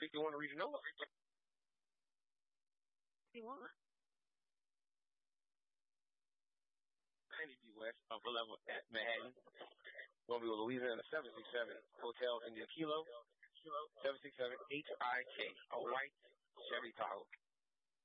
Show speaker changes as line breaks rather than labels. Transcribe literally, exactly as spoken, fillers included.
fifty-one Regional. fifty-one. ninety B West, upper level at Manhattan. Going to be with Louisiana seven six seven Hotel India Kilo. seven six seven H I K. A white Chevy Tahoe.